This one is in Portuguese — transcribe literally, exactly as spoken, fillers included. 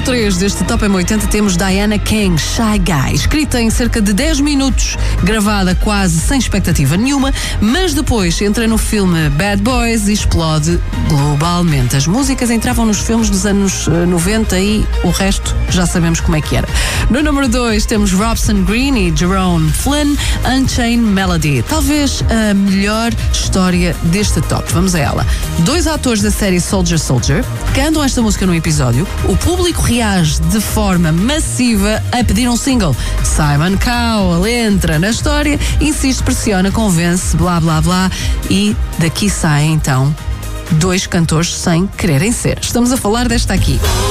três deste Top M oitenta temos Diana King, Shy Guy, escrita em cerca de dez minutos, gravada quase sem expectativa nenhuma, mas depois entra no filme Bad Boys e explode globalmente. As músicas entravam nos filmes dos anos uh, noventa e o resto já sabemos como é que era. No número dois temos Robson Green e Jerome Flynn, Unchained Melody. Talvez a melhor história deste top. Vamos a ela. Dois atores da série Soldier Soldier cantam esta música num episódio. O público reage de forma massiva a pedir um single. Simon Cowell entra na história, insiste, pressiona, convence, blá blá blá, e daqui saem então dois cantores sem quererem ser. Estamos a falar desta aqui.